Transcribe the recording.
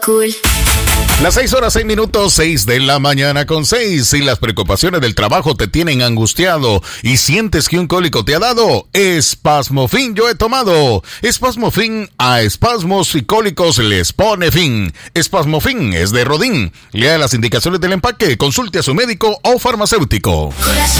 Cool. Las 6:06, 6 de la mañana con 6. Si las preocupaciones del trabajo te tienen angustiado y sientes que un cólico te ha dado, Espasmofin yo he tomado. Espasmofin a espasmos y cólicos les pone fin. Espasmofin es de Rodin. Lea las indicaciones del empaque, consulte a su médico o farmacéutico. Corazón.